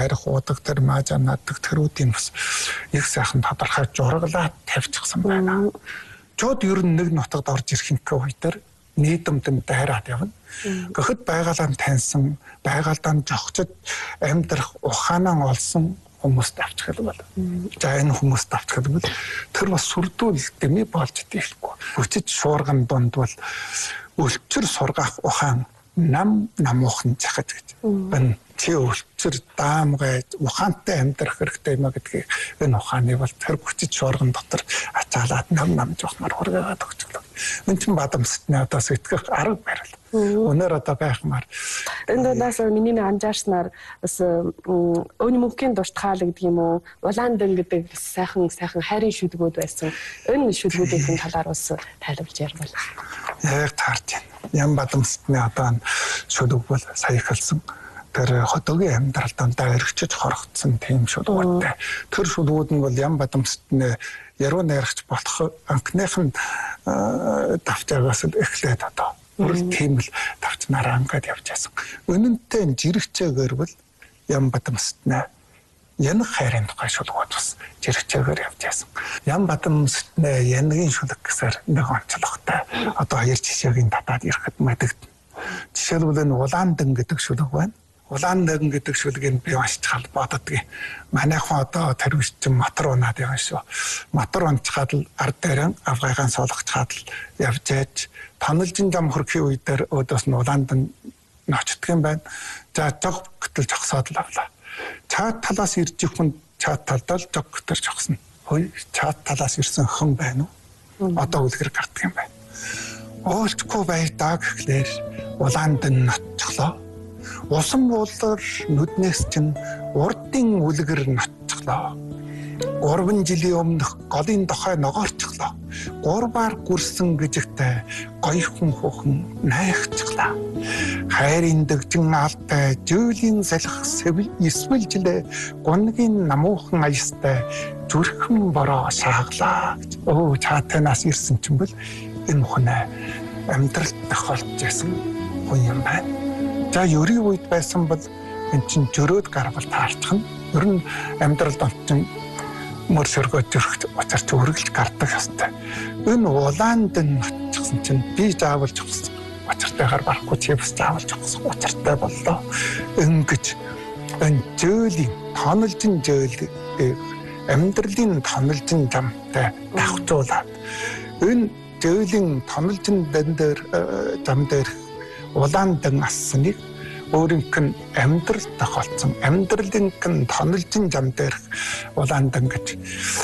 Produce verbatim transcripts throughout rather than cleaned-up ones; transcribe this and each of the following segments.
байрах уудаг тэр маажаанадаг тэрүүдийн бас их сайхан тодорхой жургалаад тавьчихсан байна. Чод ер нь нэг нутагт орж ирэх үе дээр нийтэмдэнтэй хараад явна. Гэхдээ байгалаа таньсан, байгалаа жогчод амьдрах ухаанаа олсон хүмүүст авчих юм бол. За энэ хүмүүст авчих юм бол тэр бас сүрдүүл дэмий болж идэхгүй. Өчид шуурган донд бол өлчөр сургах ухаан нам намуухан чахаж гэж. Энэ чи өлчөр даамгай ухаантай амьдрах хэрэгтэй юм а гэдгийг энэ ухааны бол тэр бүчид шуурган дотор ачаалаад нам нам жоохмар хургаад өгчлөө. Энэ чинь бадамсны одоо сэтгэх арга барил. Өнөр одоо гайхмаар. Энэ даас миний анжаарснаар бас өөний мөнхийн дуртгаал гэдэг юм уу, улаандан гэдэг сайхан сайхан хайрын шүдгүүд байсан. Энэ шүдгүүдийн талаар бас тайлбарж ярил. Яг таарч байна. Ям бадамсны одоо шүдэг бол сая ихэлсэн. Тэр хотогийн амьдралд дандаа эргчиж хорогдсон тийм шүдгүүдтэй. Тэр шүдгүүд нь бол ям бадамсны яруу найрагч болох анхныхын давтаагаас л эхлээд одоо үрэл тийм л давтнараа ингээд явж байсан. Үнэнтэй жирэгчээгээр бол ям бадамсны янг хайрын тухай шүлгүүд бас жирэгчээгээр явж байсан. Ям бадамсны янгийн шүлэг гэсээр нэг онцлогтой одоо хоёр жишээгийн татаад ирэхэд мэдэгдэн. Жишээлбэл энэ улаандан гэдэг шүлэг байна. Улаандан гэдэг шүлгийг би уншиж боддгийн. Манайхан одоо тэрвчэн мотор унаад явна шүү. Мотор унчаад л ард дээрэн авгайгаан суулгачаад л явж яаж тоналжин зам хөрхийн үе дээр өөдөөс нь улаандан ночдөг юм байна. За жог гэтэл жогсоод л авлаа. Чаад талаас ирж хүн чаад талдаа л жог гэтэр жогсно. Хөөе чаад талаас ирсэн хүн байна уу? Одоо үлгэр гарддаг юм байна. Оолчгүй байдаа гэхлээр улаандан ноччлоо. Усан буулар нүднээс чинь урдын үлгэр нотчлоо. Гурван жилийн өмнөх голын дохой ногоорчлоо. Гурваар гүрсэн гэжигтэй гоё хүн хөхөн найхчлаа. Хайрын дэгжин алтай жөөлийн салхи эсвэл жилээ гунгийн намуухан аястай зүрхэн бороо шааглаа. Өө чаатанаас ирсэн ч юм бол энэ хүн амьдралд тохиолдож байсан хүн юм байна. За ерийн үед байсан бол эн чинь жөрөөд гарбал таарчих нь. Ер нь амьдралд онцон мөр сөргөж өрхөж очирч өргөлж гардаг хэвээр. Энэ улаанд нь очсон чинь би заавалж өгсөн. Очиртайгаар барахгүй чи бас заавалж өгсөн. Очиртай боллоо. Ингэж энэ зөөлийн тоналжин зөөл амьдралын тоналжин замтай давхжуулаад энэ зөөлийн тоналжин дан дээр зам дээр улаандан асныг өөрийнх нь амьдрал тохиолдсон амьдралын тоналжин зам дээр улаандан гэж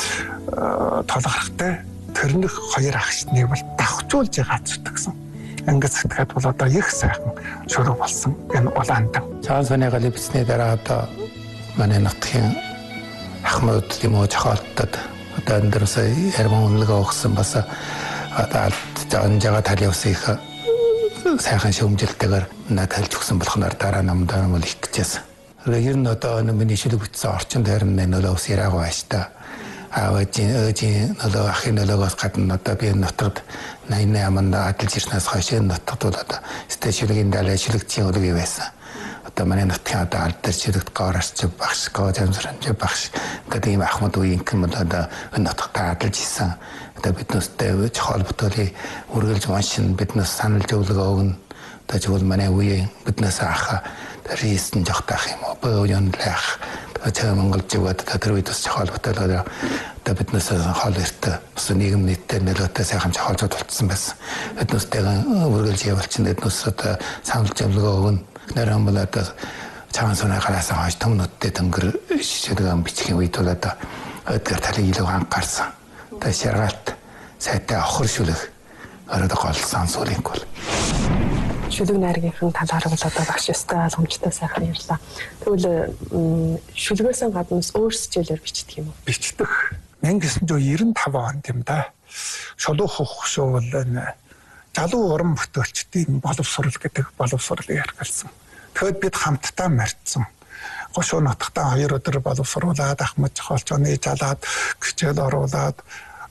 толгорхтой тэрнэх хоёр агшныг бол давхжуулж гаацдагсан. Ингээд сэтгэхэд бол одоо их сайхан шүрэг болсон энэ улаандан. Цаан соны галибсны дараа одоо манай нутгийн ахмад юм уу жохолтод одоо эндэрсээ ярман үнэлгээ өгсөн бас одоо жанжага талын ус их сайхан шөмжөлтэйгээр надад хэлж өгсөн болохоор дараа намдаа бол их гэжсэн. Ер нь одоо миний шүлэг бүтсэн орчин дээр нөлөө ус яраагүй байж та. Аавын өөжийн нөлөө ахын нөлөөгөөс гадна одоо би нутагт наймны аманда адилж ирснээс хойш нутагт бол одоо стэшүлгийн далай шүлэгчийн үлэг байсан. Одоо манай нутгийн одоо аль дээр шүлэгт гоорч багш гоо замсранж багш гэдэг ийм ахмад үеийн юм одоо энэ нутагт адилж исэн. Одоо биднээстэй чухал бүтээлийн үргэлж уншин биднээс санал зөвлөгөө өгнө. Одоо зөвхөн манай үеийн биднээс ах ристэн жохтах юм уу? Бөөөн лах. Одоо Монгол живэд тэр үед бас чухал бүтээлээр одоо биднээс хол эрт бас нийгэм нийтээр нөлөөтэй сайхан чухал зүйл болцсон байсан. Биднээстэйгээ үргэлж явуулчин биднээс одоо санал зөвлөгөө өгнө. Нэрэн бол одоо цаан соны гараас хойш төмнөдтэй тэнгэр шишэдгэн бичих үед бол одоо өдөр талын илүү анхаарсан. Одоо шаргаалт сайтай охор шүлэг ороод голсон сүлинг бол. Шүлэг найргийнхын талаар бол одоо багш өстэй ойлгомжтой сайхан ярьлаа. Тэгвэл шүлгээс гадна өөрсдөө бичдэг юм уу? Бичдэг. мянга девятьсот девяносто пять онд юм да. Шулуух хөвшөө бол энэ залуу уран бүтээлчдийн боловсрол гэдэг боловсролыг яргалсан. Тэгэхэд бид хамтдаа марцсан. Гошуу нутагтаа хоёр өдөр боловсруулаад ахмад жохолчооны жалаад гिचэл оруулаад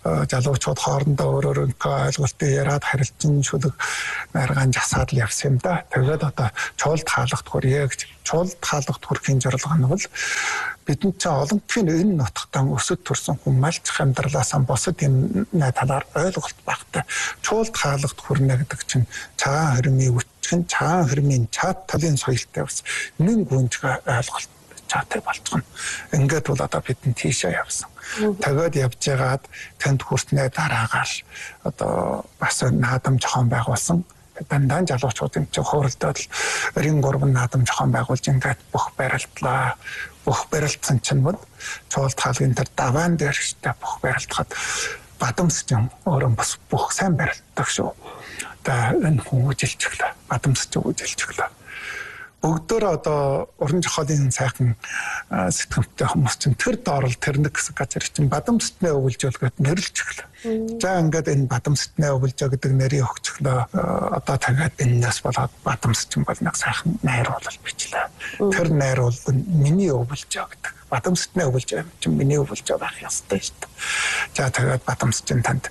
залуучууд хоорондоо өөрөөрөө ойлголтыг яриад харилцан шүлэг наргаан жасаад л явсан юм да. Тэгээд одоо чуулд хаалгад хүрье гэж. Чуулд хаалгад хүрэхийн зорилго нь бол бидэнд ч олонтгийн энэ нутагтаа өсөд төрсэн хүн малчих амьдралаасаа босод энэ талаар ойлголт багтай. Чуулд хаалгад хүрнэ гэдэг чинь цагаан хөрмийн үтчин, цагаан хөрмийн чад талын соёлтой бас нэг гүнжиг ойлголт чаатай болчихно. Ингээд бол одоо бидэнд тийшээ явсан. Тэгээд явж байгаад тэнд хүрснээ дараагаар одоо бас наадам зохион байгуулсан. Дандаа залуучуудын чинь хууралдаад эрийн гурван наадам зохион байгуулж ингээд бүх барилдлаа. Бүх барилдсан чинь бол чуулд хаалгын тэр даваан дээр штэ бүх барилдахад бадамсчин өөрөө бас бүх сайн барилддаг шүү. Одоо энэ хүн үжилж өглөө. Бадамсчин үжилж өглөө. Бүгдөө одоо уран зохиолын сайхан сэтгэмжтэй хүмүүс чинь тэр доорл тэр нэг хэсэг газар чинь бадамсчнээ өвлж өгөөд нэрлж өглөө. За ингээд энэ бадамсчнээ өвлж гэдэг нэрийг өгчлөө. Одоо тэгээд энэс болоод бадамсчин бол нэг сайхан найруулал бичлээ. Тэр найруул нь миний өвлж өгдөг. Бадамсчнээ өвлж байгаа чинь миний өвлж байх ёстой шүү дээ. За тэгээд бадамсчин танд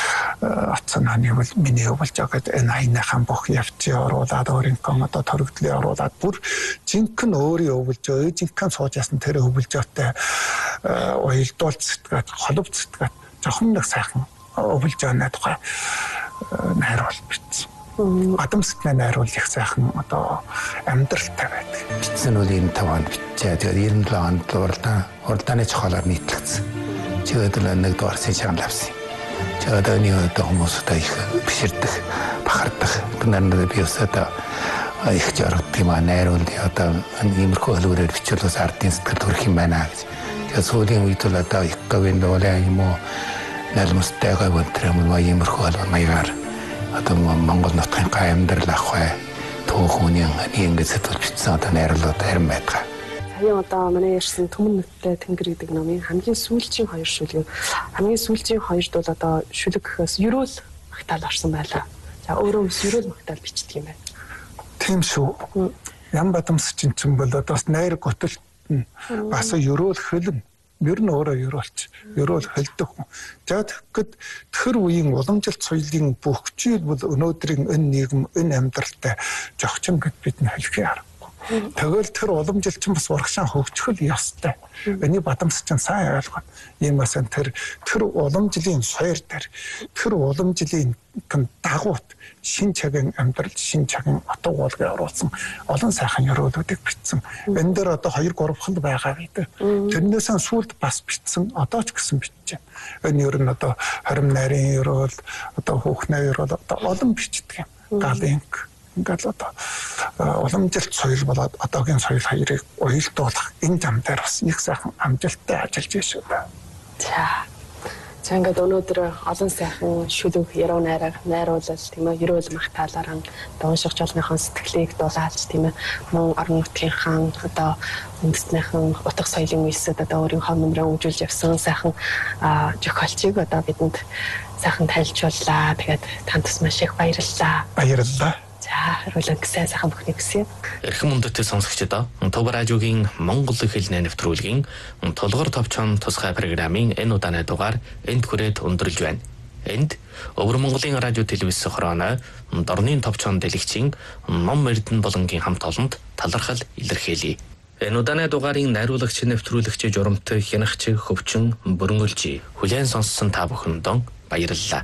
оцсон ханы бол миний өвлж өгöd энэ айныхан бүх явцыг оруулаад өөрийнхөө одоо төрөгдлийг оруулаад бүр жинхэнэ өөрийн өвлж өө жинхэнэ сууж ясан тэр өвлж өтэй уялдуулж сэтгэад холбоц сэтгэад жоохон нэг сайхан өвлж өнө тухай найруул бичсэн. Бадамсчнээ найруул их сайхан одоо амьдралтай байдаг. Бичсэн үл энэ таванд бичээ. Тэгээд ерөн л онд уралдаан уралдааны цохолоор нийтлэгдсэн. Чигээд л нэг дуурсын чанал авсан. Чигээд өний одоо хүмүүстэй их биширдэх, бахардах. Гэнэ би өсөдөө их жаргад юм а найруул одоо иймэрхүү хөлөөрөөр бичүүлээс ардын сэтгэл төрөх юм байна гэж. Тэгээд сүүлийн үед л одоо их говийн дуулаа юм уу налмастай говь өнтрем юм иймэрхүү хөл маягаар одоо Монгол нутгийн гай амьдрал ахвай түүхүүний ингэж сэтгэл бичсэн одоо найруулууд харин байдаг. Сая одоо манай ярьсан Түмэн нүдтэй тэнгэр гэдэг номын хамгийн сүүлчийн хоёр шүлэг. Хамгийн сүүлчийн хоёрд бол одоо шүлэг гэхээс ерөөл магтаал орсон байлаа. За өөрөө бас ерөөл магтаал бичдэг юм байна. Тийм шүү. Ян бадамсчин ч юм бол одоо бас найр готол бас ерөөл хөлн ер нь өөрөө ерөөлч ерөөл хөлдөг хүн. За тэгэхэд тэр үеийн уламжилт соёлын бүх зүйл бол өнөөдрийн энэ нийгэм энэ амьдралтай зохицон гэд бид нь хэлхий аргагүй. Тэгвэл тэр уламжилт нь бас урагшаа хөгжих ёстой. Энийг бадамсчин сайн ойлгоод ийм бас тэр тэр уламжлалын сойр дээр тэр уламжлалын дагуут шин цагийн амьдрал шин цагийн отог уулгыг оруулсан олон сайхан ерөөлүүдийг бичсэн. Энэ дээр одоо хоёр гурав хэл байгаа гэдэг. Тэрнээс сүүлд бас бичсэн одоо ч гэсэн бичиж байна. Энэ ер нь одоо хорим нарийн ерөөл одоо хүүхнээ ерөөл одоо олон бичдэг юм. Галинг ингээд одоо уламжилт соёл болоод одоогийн соёл хоёрыг уялдуулах энэ зам дээр бас их сайхан амжилттай ажиллаж байна шүү дээ. За За ингээд өнөөдөр олон сайхан шүлэг яруу найраг найруулал тийм ээ ерөөл магтаалаар унших жолныхон сэтгэлийг дулаалж тийм ээ мөн орон нутгийнхаа одоо үндэснийхэн утга соёлын үйлсэд одоо өөрийнхөө нэмрээ өгжүүлж явсан сайхан зохиолчийг одоо бидэнд сайхан тайлбарлаа. Тэгээд танд бас маш их баярлалаа. Баярлалаа. За хариулан гэсэн сайхан бүхнийг хүсье. Эрхэм мөндөд сонсогчдоо Туг радиогийн Монгол хэлний нэвтрүүлгийн тулгуур товчон тусгай программын энэ удааны дугаар энд хүрээд өндөрлж байна. Энд Өвөр Монголын радио телевиз сохрооно Дорны товчон дэлгэцийн Ном Эрдэнэ болонгийн хамт олонд талархал илэрхийлье. Энэ удааны дугаарын найруулагч нэвтрүүлэгч журамтай хянагч хөвчин бөрөнгөлж хүлээн сонссон та бүхэндээ баярлалаа.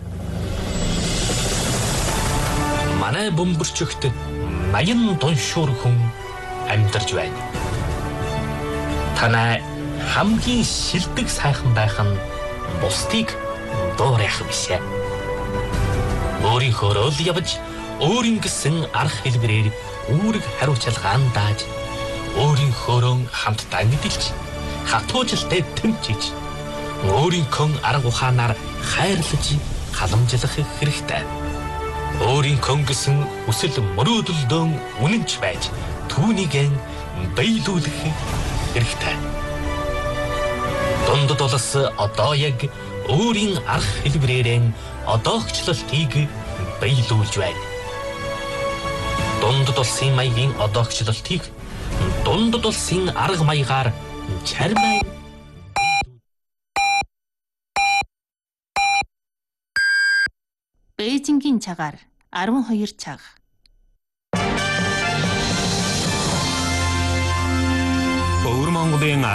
Манай бөмбөрчөгт наян дуншуур хүн амьдарч байна. Танай хамгийн шилдэг сайхан байх нь бусдыг дуурайх бишээ. Өөрийнхөө л явж өөрийн гэсэн арга хэлбэрээр үүрэг хариуцлагаан дааж өөрийнхөөрөө хамтдаа мэдэлж хатуужилтай тэмцэж өөрийнхөө арга ухаанаар хайрлаж халамжлах хэрэгтэй. Өөрийнхөө гэсэн хүсэл мөрөөдөлдөө үнэнч байж түүнийг биелүүлэх хэрэгтэй. Дундад улс одоо яг өөрийн арга хэлбэрээр одоогчлолтыг биелүүлж байна. Дундад улсын маягийн одоогчлолтыг дундад улсын арга маягаар чармай Бээжингийн цагаар арван хоёр цаг. Өвөр Монголын